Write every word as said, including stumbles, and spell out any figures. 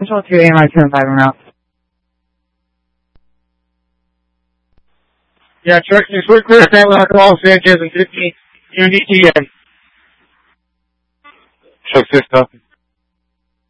Control two, A M I two and five, I'm out. Yeah, check this. We're clear. Family Alcohol, Sanchez, and fifteen, U D T N. Check six, nothing.